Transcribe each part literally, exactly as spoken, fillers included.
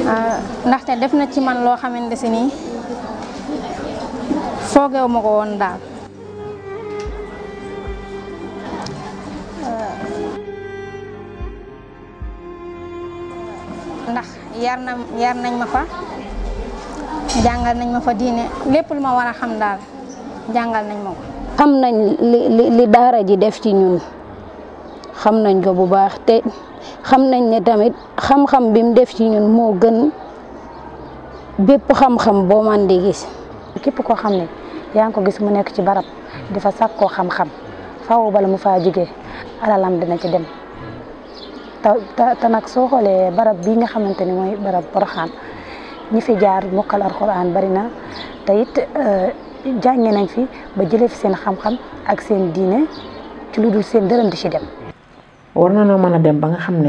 ndaxte def na ci man loo xamante si nii foogeewu ma ko woon daal. ndax yar na yar nañ ma fa jàngal nañ ma fa diine lépp lu ma war a xam daal jàngal nañ ma ko. xam nañ li li li daara ji def ci ñun xam nañ ko bu baax te xam nañ ne tamit xam-xam bi mu def ci ñun moo gën bépp xam-xam boo man di gis. képp koo xam ne yaa ngi ko gis mu nekk ci barab di fa sàkkoo xam-xam faaw bala mu faa jógee alalam dina ci dem te te nag soo xoolee barab bii nga xamante ni mooy barab Porokhane ñi fi jaar mokkal alxuraan bari na te it jànge nañ fi ba jëlee fi seen xam-xam ak seen diine ci lu dul seen dërëm di ci dem. war na noo mën a dem ba nga xam ne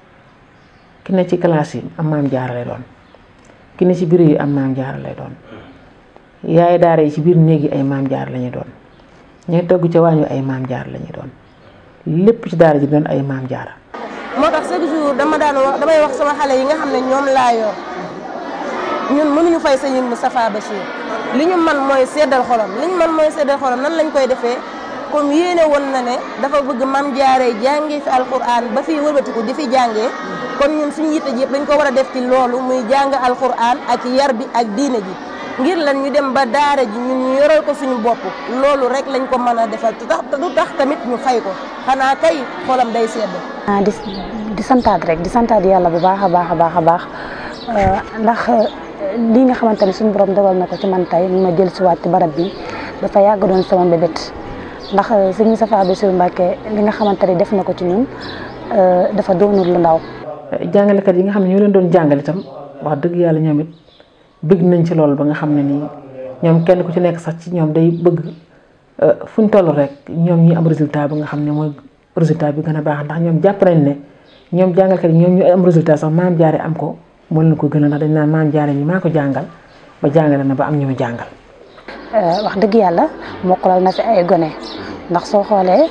ki ne ci classe yi am maam jaara lay doon ki ne ci bureau yi am maam jaara lay doon yaay daara yi ci biir néeg yi ay maam jaara la ñuy doon ñooy togg ca waañu ay maam jaara la ñuy doon lépp ci daara ji doon ay maam jaara. moo tax chaque jour dama daan wax damay wax sama xale yi nga xam ne ñoom laa yor ñun mënuñu fay Sëñ Moustapha Bachir li ñu man mooy seddal xolam li ñu man mooy seddal xolam nan lañ koy defee comme yéene woon na ne dafa bëgg maam jaaree jàngee fi alquran ba fi wëlbatiku di fi jàngee kon ñun suñu yitte ji yëpp dañ ko war a def ci loolu muy jàng alquran ak yar bi ak diine ji ngir lan ñu dem ba daara ji ñun ñu yoral ko suñu bopp loolu rek lañ ko mën a defal te tax du tax tamit ñu fay ko xanaa kay xolam day sedd. ah di di santaat rek di santaat yàlla bu baax a baax a baax a baax ndax lii nga xamante ne suñu borom dogal na ko ci man tey ma jël si waat ci barab bi dafa yàgg doon sama mbébét ndax sëñ Moustapha Bassirou Mbacké li nga xamante ne def na ko ci ñun dafa doonul lu ndaw. jàngalekat yi nga xam ne ñoo leen doon jàngal itam wax dëgg yàlla ñoom it bëgg nañ ci loolu ba nga xam ne nii ñoom kenn ku ci nekk sax ci ñoom day bëgg fu ñu toll rek ñoom ñi am résultat ba nga xam ne mooy résultat bi gën a baax ndax ñoom jàpp nañ ne ñoom jàngalkat yi ñoom ñu am résultat sax maam jaare am ko moo leen ko gën a ndax dañ naan maam jaare ñi maa ko jàngal ba jàngale na ba am ñu mu jàngal. wax dëgg yàlla mokkalal na fi ay gone ndax soo xoolee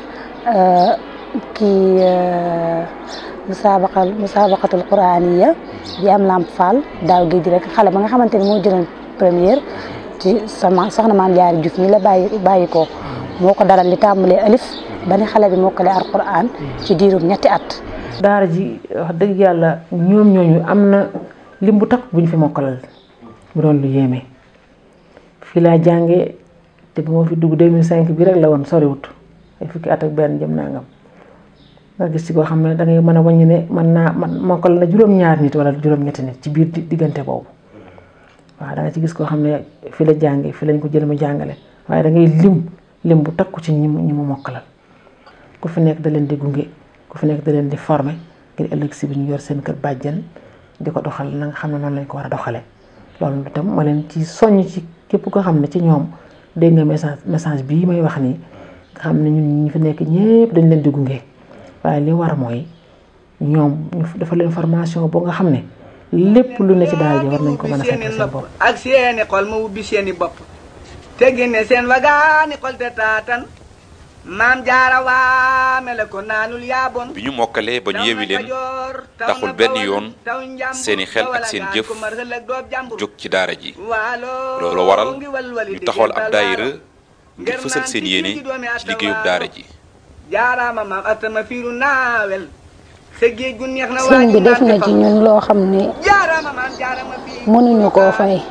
kii musaabaqal musaabaqatul quraaniya bi am Lamp Fall daaw géej rek xale ba nga xamante ni moo jëloon première ci sama soxna maam jaare Diouf mi la bàyyi bàyyi ko moo ko dalal li tàmbalee alif ba ni xale bi mokkalee alquran ci diirum ñetti at. daara ji wax dëgg yàlla ñoom ñooñu am na lim bu takk bu ñu fi mokkalal bu doon lu yéeme fii laa jàngee te bu ma fi dugg deux mille cinq bi rek la woon soriwut ay fukki at ak benn jëm nangam nga gis ci koo xam ne da ngay mën a wàññi ne mën naa man mokkal na juróom-ñaar nit wala juróom-ñetti nit ci biir diggante boobu waaw da nga ci gis koo xam ne fi la jàngee fi lañ ko jël mu jàngale waaye da ngay lim lim bu takku ci ñi mu ñi mu mokkalal ku fi nekk da leen di gunge ku fi nekk da leen di former ngir ëllëg si bi ñu yor seen kër bàjjen di ko doxal na nga xam ne noonu lañ ko war a doxalee loolu itam ma leen ci soññ ci képp ko xam ne ci ñoom dégg nga message message bii may wax nii nga xam ne ñun ñi fi nekk ñëpp dañ leen di gunge waaye li war mooy ñoom ñu dafa leen formation boo nga xam ne lépp lu ne ci daal ji war nañ ko mën a fekk seen bopp. ak seeni xol ma ubbi seeni bopp te génne seen wagaani xol te taatan maam jaara waame la ko naanul yaabon bi ñu mokkalee ba ñu yewi leen taxul benn yoon seeni xel ak seen jëf jóg ci daara ji loolu waral ñu taxawal ab daayira ngir fësal seen yéene ci liggéeyub daara ji. jaaraama maam atama fiiru naawel sa géej gu neex na sëñ bi def na ci ñun loo xam ne mënuñu koo fay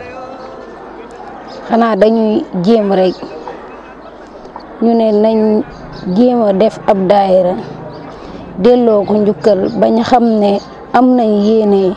xanaa dañuy jéem rek ñu ne nañ jéem a def ab daayira delloo ko njukkal bañ xam ne am nañ yéene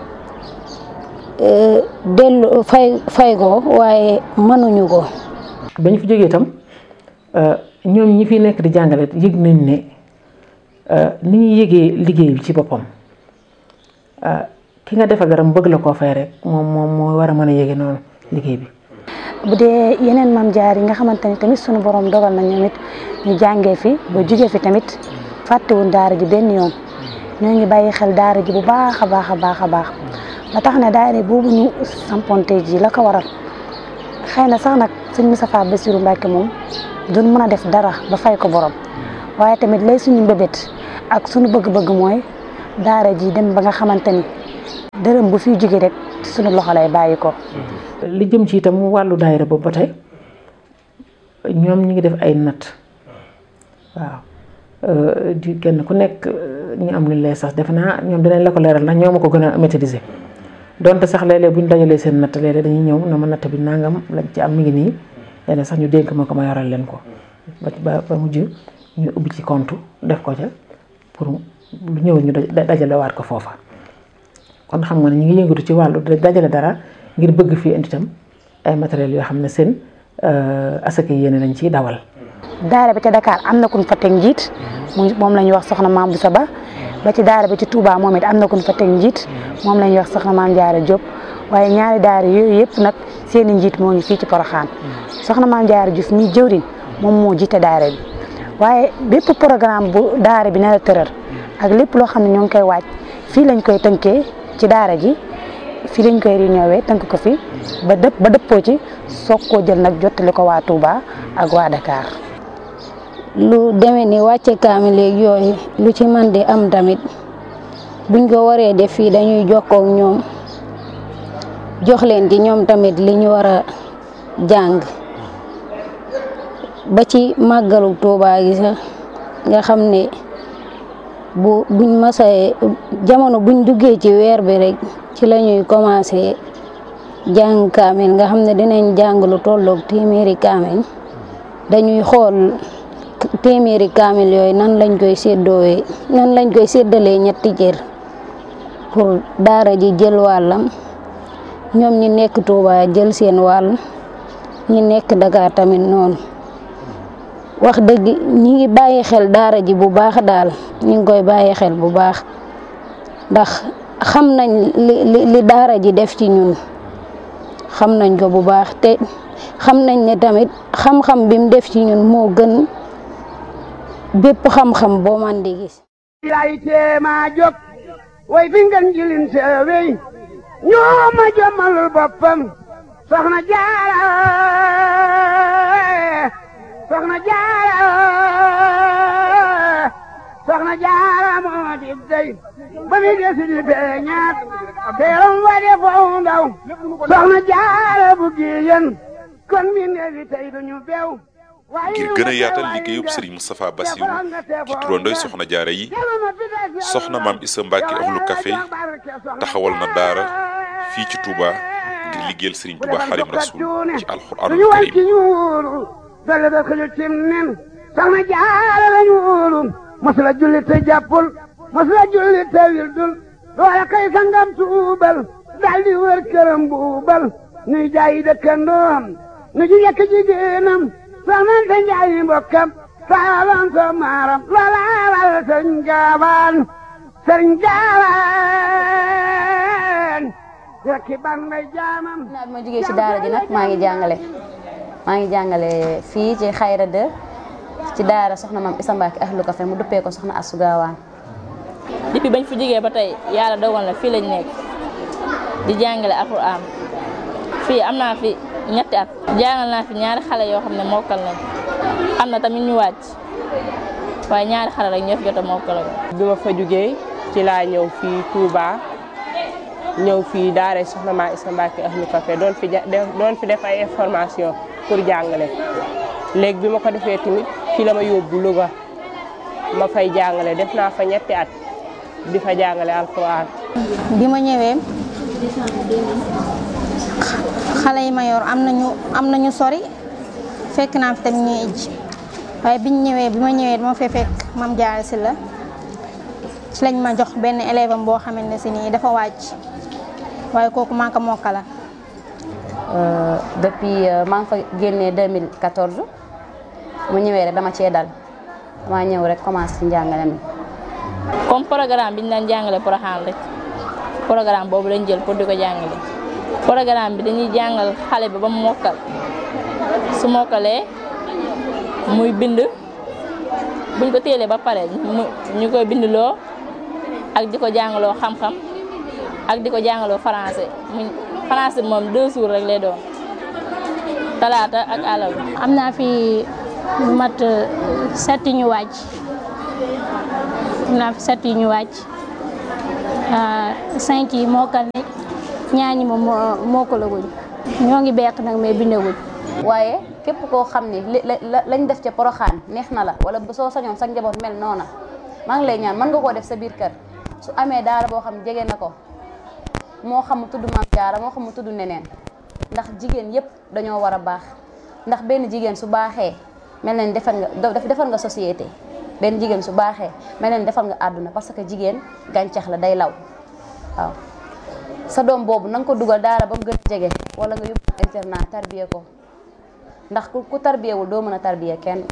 delloo fay fay ko waaye mënuñu ko. bañ fi jógee itam ñoom ñi fi nekk di jàngale yëg nañ ne ni ñuy yëgee liggéey bi ci boppam ki nga defal dara mu bëgg la koo fay rek moom moom moo war a mën a yëgee noonu liggéey bi. bu dee yeneen maam jaar yi nga xamante ni tamit sunu borom dogal na ñoom it ñu jàngee fi ba jugee fi tamit fàttewuñ daara ji benn yoon ñoo ngi bàyyi xel daara ji bu baax a baax a baax a baax ba tax na daara boobu ñu samponte ji la ko waral xëy na sax nag sëñ Moustapha Bassirou Mbacké moom duñ mën a def dara ba fay ko borom waaye tamit lay suñu mbébét ak suñu bëgg-bëgg mooy daara ji dem ba nga xamante ni dërëm bu fiy jóge rek suñu loxo lay bàyyi ko. li jëm ci itam wàllu daayira boobu ba tey ñoom ñu ngi def ay natt waaw di kenn ku nekk ñu am lu lay sax defe naa ñoom dinañ la ko leeral ndax ñoo ma ko gën a maîtriser donte sax léeg-léeg bu ñu dajalee seen natt léeg-léeg dañuy ñëw na ma natt bi nangam lañ ci am mi ngi nii léeg-léeg sax ñu dénk ma ko ma yoral leen ko ba ba mujj ñu ubbi ci compte def ko ca pour lu ñëw ñu dajale waat ko foofa kon xam nga ne ñu ngi yëngatu ci wàllu dajale dara ngir bëgg fii indi itam ay matériels yoo xam ne seen asaka yéene lañ ciy dawal. daara bi ca Dakar am na kuñ fa teg njiit moom la ñuy wax soxna Maam Boussa Ba ba ci daara bi ci Touba moom it am na kuñ fa teg njiit moom la ñuy wax soxna Maam Jaara Diop waaye ñaari daara yooyu yëpp nag seen i njiit moo ngi fii ci Porokhane soxna Maam Jaara Diouf mi jëwriñ moom moo jiite daara bi waaye bépp programme bu daara bi nar a tëral ak lépp loo xam ne ñoo ngi koy waaj fii lañ koy tënkee ci daara ji fii lañ koy réunion tënk ko fi ba dëpp ba dëppoo ci soog koo jël nag jottali ko waa Touba ak waa Dakar. lu demee ni wàcce kaamil léegi yooyu lu ci man di am tamit buñ ko waree def fii dañuy jokkoo ak ñoom jox leen ci ñoom tamit li ñu war a jàng ba ci màggalu Touba gi sax nga xam ne bu buñ masee jamono buñ duggee ci weer bi rek ci la ñuy commencé jàng kaamil nga xam ne dinañ jàng lu tolloog téeméeri kaamil dañuy xool téeméeri kaamil yooyu nan lañ koy séddoowee nan lañ koy séddalee ñetti cër pour daara ji jël wàllam ñoom ñi nekk Touba jël seen wàll ñi nekk Dakar tamit noonu wax dëgg ñi ngi bàyyi xel daara ji bu baax daal ñi ngi koy bàyyi xel bu baax ndax xam nañ li li daara ji def ci ñun xam nañ ko bu baax te xam nañ ne tamit xam-xam bi mu def ci ñun moo gën bépp xam-xam boo man di gis. lay teema jóg way fi ngeen jilin seewey ñoo ma jommalul boppam soxna Jaara soxna Jaara soxna Jaara moo di dey ba mi desi di beñaat teeram wa de foo ndaw soxna Jaara bu giyen kon mi neefi tey duñu beew ngir gën a yaatal liggéeyub Serigne Moustapha Bassirou ci turandoy soxna jaara yi soxna Maam Issa Mbacke Ahlu Café taxawal na daara fii ci Touba ngir liggéeyal Serigne Touba Xaadimu Rasuul ci alxuraanul karim dale da xëju cim nen soxna jaara lañu wóolu masula julli te jàppul masula julli te wildul loola kay sangam tuubal daldi wër këram buubal nuy jaayi dëkkandoom nu ji yekk jigéenam soxnan te njaayi mbokkam saalan so maaram loolaalal sëriñ gaawaan sëriñ gaawaan rekki ban may jaamam naa bi ma jógee ci daara ji nag maa ngi jàngale maa ngi jàngale fii ci Xayra de ci daara soxna Maam Issa Mbacke Ahlu Café mu duppee ko soxna Astou Gawane. depuis bañ fi jógee ba tey yàlla dogal na fii lañ nekk di jàngale alxuraan fii am naa fi ñetti at jàngal naa fi ñaari xale yoo xam ne mokkal nañ am na tamit ñu wàcc waaye ñaari xale rek ñoo fi jot a mokkal. bi ma fa jógee ci laa ñëw fii Touba ñëw fii daara soxna Maam Issa Mbacke Ahlu Café doon fi doon fi def ay information pour jàngale léegi bi ma ko defee tamit fii la ma yóbbu Louga ma fay jàngale def naa fa ñetti at di fa jàngale alxuraan. bi ma ñëwee xale yi ma yor am nañu am nañu sori fekk naa fi tamit ñuy ijji waaye biñ ñëwee bi ma ñëwee dama fee fekk Mame Diarra Sylla ci lañ ma jox benn élève am boo xamante ne si nii dafa wàcc waaye kooku maa ko mokkala. depuis maa ngi fa génnee deux mille quatorze mu ñëwee rek dama cee dal dama ñëw rek commencé ci njàngale mi. comme programme bi ñu daan jàngale Porokhane rek programme boobu lañ jël pour di ko jàngale programme bi dañuy jàngal xale bi ba mu mokkal su mokkalee muy bind buñ ko téelee ba pare ñu koy bindloo ak di ko jàngaloo xam-xam ak di ko jàngaloo français mu français moom deux jours rek lay doon talaata ak àllarba. am naa fi lu mat set ñu wàcc am naa fi set ñu wàcc cinq yi mokkal nañ ñaar ñi moom mokkalaguñ ñoo ngi beq nag mais bindaguñ. waaye képp koo xam ni lañ def ca Poroxaan neex na la wala soo sañoon sa njaboot mel noona maa ngi lay ñaan mën nga koo def sa biir kër su amee daara boo xam jege na ko moo xam mu tudd Maam Jaara moo xam mu tudd neneen ndax jigéen yépp dañoo war a baax ndax benn jigéen su baaxee mel na ni defar nga defar nga société benn jigéen su baaxee mel na ni defar nga àdduna parce que jigéen gàncax la day law waaw sa doom boobu na nga ko dugal daara ba mu gën a jege wala nga yóbbu internat tarbiye ko ndax ku tarbiyewul doo mën a tarbiye kenn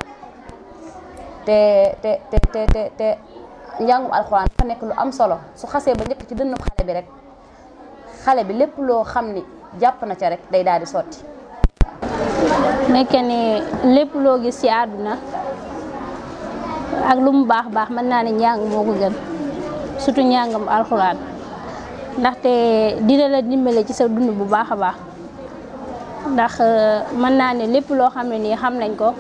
te te te te te te njàngum alxuraan dafa nekk lu am solo su xasee ba njëkk ci dënnu xale bi rek xale bi lépp loo xam ni jàpp na ca rek day daal di sotti. nekk ni lépp loo gis ci àdduna ak lu mu baax baax mën naa ne njàng moo ko gën surtout njàngam alxuraan ndaxte dina la dimbale ci sa dund bu baax a baax ndax mën naa ne lépp loo xam ne nii xam nañ ko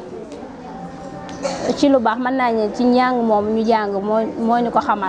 ci lu baax mën naa ne ci njàng moom ñu jàng moo moo ñu ko xamal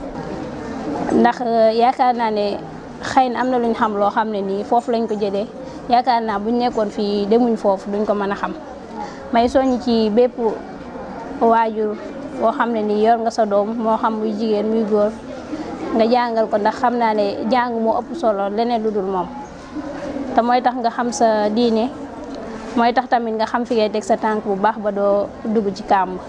ndax yaakaar naa ne xëy na am na lu ñu xam loo xam ne nii foofu lañ ko jëlee yaakaar naa buñ nekkoon fii demuñ foofu duñ ko mën a xam may soññ ci bépp waajur boo xam ne nii yor nga sa doom moo xam muy jigéen muy góor nga jàngal ko ndax xam naa ne jàng moo ëpp solo leneen lu dul moom te mooy tax nga xam sa diine mooy tax tamit nga xam fi ngay teg sa tànk bu baax ba doo dugg ci kàmb.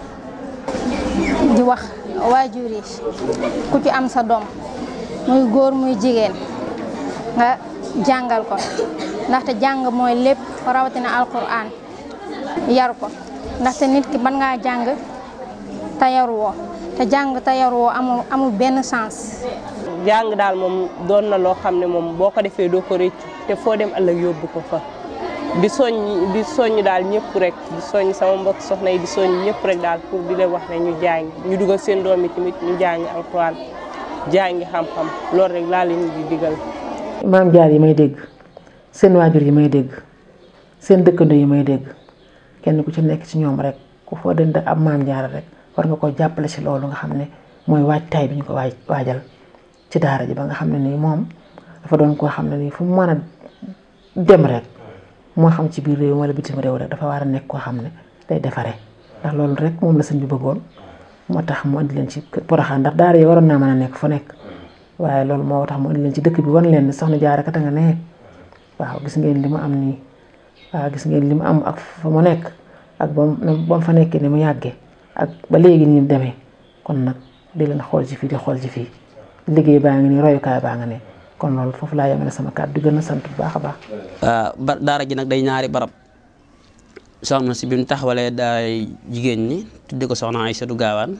di wax waajur yi ku ci am sa doom muy góor muy jigéen nga jàngal ko ndaxte jàng mooy lépp rawatina alquran yar ko ndaxte nit ki mën ngaa jàng te yaruwoo te jàng te yaruwoo amul amul benn sens. jàng daal moom doon na loo xam ne moom boo ko defee doo ko rëccu te foo dem ëllëg yóbbu ko fa di soññ di soññ daal ñëpp rek di soññ sama mbokk soxna yi di soññ ñëpp rek daal pour di leen wax ne ñu jàng ñu dugal seen doom yi tamit ñu jàng alxuraan jàngi xam-xam loolu rek laa leen di digal. maam jaar yi may dégg seen waajur yi may dégg seen dëkkandoo yi may dégg kenn ku ci nekk ci ñoom rek ku foo dënd ab maam jaar rek war nga ko jàppale ci loolu nga xam ne mooy waajtaay bi ñu ko waaj waajal ci daara ji ba nga xam ne nii moom dafa doon koo xam ne nii fu mu mën a dem rek moo xam ci biir réew wala bitim réew rek dafa war a nekk koo xam ne day defaree ndax loolu rek moom la sëñ bi bëggoon moo tax mu indi leen ci Poroxaan ndax daara yi waroon naa mën a nekk fu nekk waaye loolu moo tax mu indi leen ci dëkk bi wan leen ne soxna Jaara kat a nga ne waaw gis ngeen li mu am nii waaw gis ngeen li mu am ak fa mu nekk ak ba mu fa nekkee ni mu yàggee ak ba léegi ni mu demee kon nag di leen xool ci fii di xool ci fii liggéey baa ngi nii royukaay baa nga ne kon loolu foofu laa yemale sama kàddu di gën a sant bu baax a baax. ba daara ji nag day ñaari barab soxna si bi mu taxawalee daay jigéen ñi tudde ko soxna Aysatu Gaawaan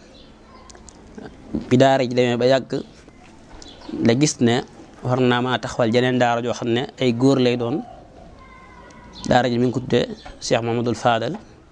bi daara ji demee ba yàgg la gis ne war naa maa taxawal jeneen daara joo xam ne ay góor lay doon daara ji mi ngi ko tuddee Cheikh Mamadou Fadal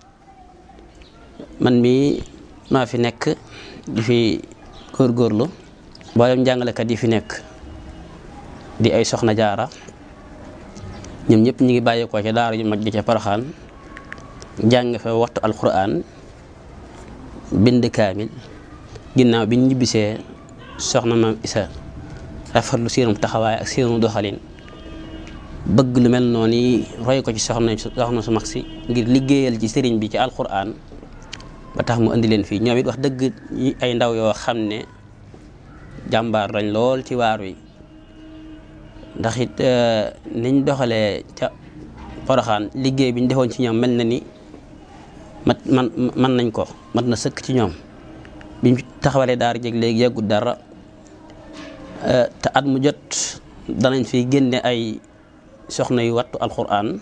man mii maa fi nekk di fi góorgóorlu mboolem jàngalekat yi fi nekk di ay soxna jaara ñoom ñëpp ñu ngi bàyyeekoo ca daara ju mag ji ca Poroxaan jàng fa waxtu alquran bind kaamil ginnaaw bi ñu ñibbisee soxna maam Isa rafetlu seenum taxawaay ak seenu doxalin bëgg lu mel noonu yi roy ko ci soxna soxna su mag si ngir liggéeyal ci sëriñ bi ci alquran ba tax mu indi leen fii ñoom it wax dëgg ay ndaw yoo xam ne jàmbaar lañ lool ci waar wi ndax it niñ doxalee ca Poroxaan liggéey bi ñu defoon ci ñoom mel na ni mat man man nañ ko mat na sëkk ci ñoom biñ taxawalee daara jeg léegi yàggut dara te at mu jot danañ fi génne ay soxna yu wattu alquran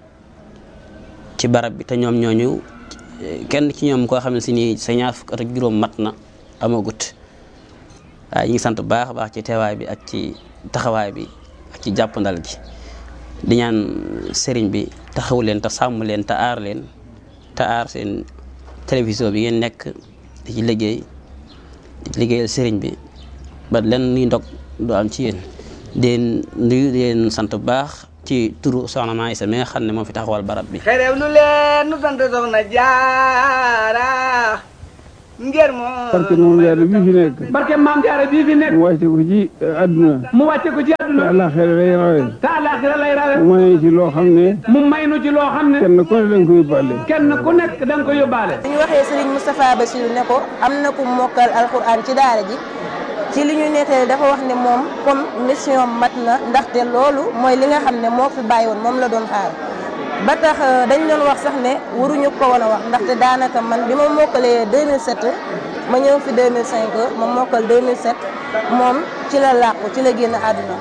ci barab bi te ñoom ñooñu kenn ci ñoom koo xam ne si nii sa ñaar fukk at ak juróom mat na amagut waaye ñu ngi sant bu baax a baax ci teewaay bi ak ci taxawaay bi ak ci jàppandal gi di ñaan sëriñ bi taxawu leen te sàmm leen te aar leen te aar seen télévision bi ngeen nekk di ci liggéey di ci liggéeyal sëriñ bi ba leen ni ndog du am ci yéen di nuyu di leen sant bu baax ci turu soxna Maam Isa mi nga xam ne moo fi taxawal barab bi xerew lu leen nu sant soxna Jaara ngir moo barke moom jaare bii fi nekk barke maam jaara bii fi nekk mu wàcce ko ci àdduna mu wàcce ko ci te àdduna àllaaxira lay rawe te àllaaxira lay rawe mu may ci loo xam ne mu may nu ci loo xam ne kenn ku ne da nga ko yóbbaale kenn ku nekk da nga ko yóbbaale. bu ñu waxee Serigne Moustapha Bassirou ne ko am na ku mokkal alxuraan ci daara ji ci li ñu nettali dafa wax ne moom comme mission mat na ndaxte loolu mooy li nga xam ne moo fi bàyyi woon moom la doon xaar ba tax dañ doon wax sax ne waruñu ko woon a wax ndaxte daanaka man bi ma mokkalee deux mille sept ma ñëw fi deux mille cinq ma mokkal deux mille sept moom ci la làqu ci la génn àdduna.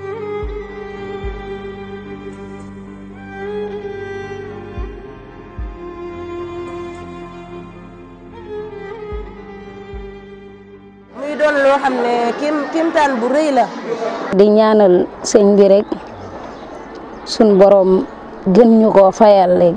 muy doon loo xam ne kim kimtaan bu rëy la. di ñaanal sëñ bi rek suñ borom gën ñu koo fayal léegi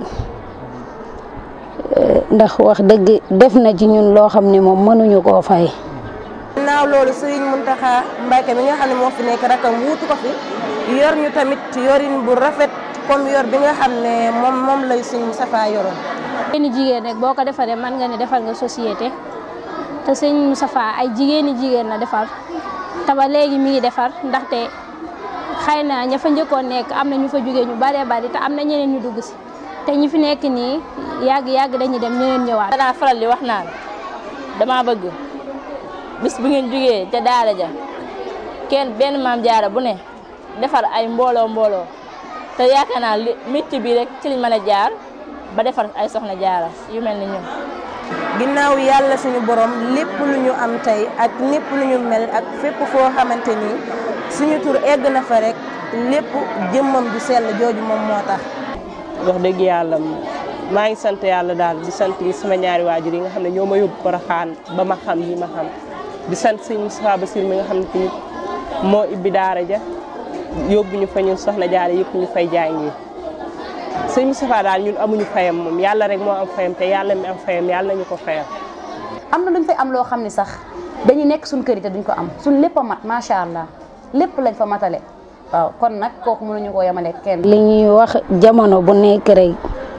ndax wax dëgg def na ci ñun loo xam ne moom mënuñu koo fay. ginnaaw loolu Serigne Mountakha Mbacké mi nga xam ne moo fi nekk rakam wuutu ko fi yor ñu tamit yorin bu rafet comme yor bi nga xam ne moom moom lay Serigne Moustapha yoroon. jigéeni jigéen rek boo ko defaree mën nga ne defal nga société te Serigne Moustapha ay jigéeni jigéen la defar te ba léegi mi ngi defar ndaxte xëy na ña fa njëkkoon nekk am na ñu fa jógee ñu baree bari te am na ñeneen ñu dugg si te ñi fi nekk nii yàgg yàgg dañuy dem ñeneen ñëwaat. danaa faral di wax naan dama bëgg bis bu ngeen jógee ca daara ja kenn benn maam jaara bu ne defar ay mbooloo mbooloo te yaakaar naa li métier bi rek ci liñ mën a jaar ba defar ay soxna jaara yu mel ni ñun. ginnaaw yàlla suñu borom lépp lu ñu am tey ak lépp lu ñu mel ak fépp foo xamante ni suñu tur egg na fa rek lépp jëmmam du sell jooju moom moo tax. wax dëgg yàlla maa ngi sant yàlla daal di sant sama ñaari waajur yi nga xam ne ñoo ma yóbbu Porokhane ba ma xam yi ma xam di sant sëñ Moustapha Bassirou mi nga xam ne tamit moo ibbi daara ja yóbbu ñu fa ñun soxna jaara yëpp ñu fay jàngee sëñ Moustapha daal ñun amuñu fayam moom yàlla rek moo am fayam te yàlla mi am fayam yàlla nañu ko fayam. am na luñ fay am loo xam ne sax dañuy nekk suñ kër yi te duñ ko am suñ lépp a mat macha allah lépp lañ fa matale waaw kon nag kooku mënuñu koo yemale kenn. li ñuy wax jamono bu nekk rek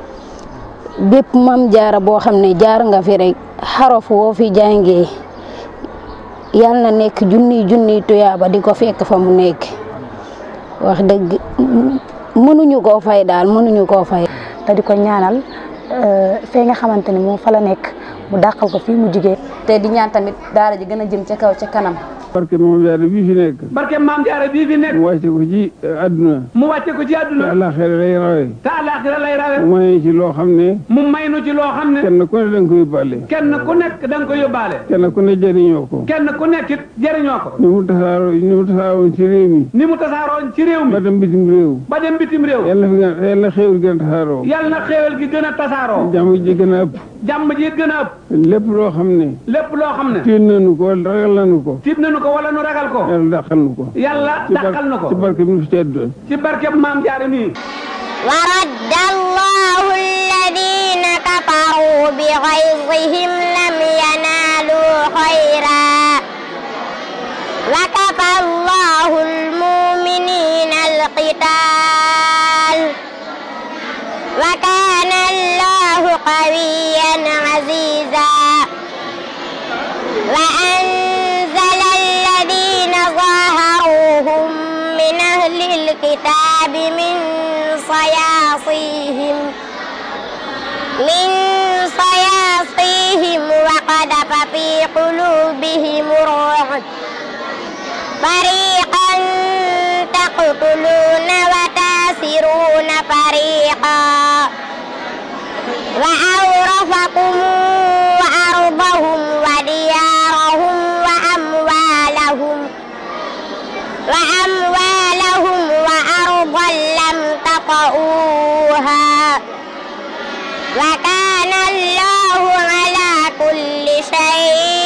bépp mam jaara boo xam ne jaar nga fi rek xaraf woo fi jàngee yal na nekk junniy junniy tuyaaba di ko fekk fa mu nekk wax dëgg mënuñu koo fay daal mënuñu koo fay. te di ko ñaanal fee nga xamante ni moom fa la nekk mu dàqal ko fii mu jigee te di ñaan tamit daara ji gën a jëm ca kaw ca kanam. barke moom jaare bii fi nekk barke maam jaara bii fi nekk mu wàcce ko ci àdduna mu wàcce ko ci te àdduna àllaaxira lay rawe te àllaaxira lay rawe mu may ci loo xam ne mu may nu ci loo xam ne kenn ku ne da nga ko yóbbaale kenn ku nekk da nga ko yóbbaale kenn ku ne jëriñoo ko kenn ku nekk it jëriñoo ko ni mu tasaaroo ni mu tasaaroon ci réew mi ni mu tasaaroon ci réew mi ba dem bitim réew ba dem bitim réew yàlla na fi gën yàlla na xéewal gën a tasaaroo yàlla na xéewal gi gën a tasaaroo jàmm ji gën a ëpp jàmm ji gën a ëpp lépp loo xam ne lépp loo xam ne tiit nañu ko wala ragal nañu ko tiit nañu ko wala nu ragal ko yàlla dàqal nu ko yàlla dàqal na ko ci barke bi nu fi tedd ci barke maam jaara nii ورد الله الذين كفروا بغيظهم لم ينالوا خيرا وكفى الله المؤمنين القتال وكان الله قويا عزيزا وأنزل الذين ظاهروهم من أهل الكتاب من صياصيهم من صياصيهم وقذف في قلوبهم الرعب فريقا تقتلون وتاسرون فريقا وأورثكم أرضهم وديارهم وأموالهم وأموالهم وأرضا لم تطئوها وكان الله على كل شيء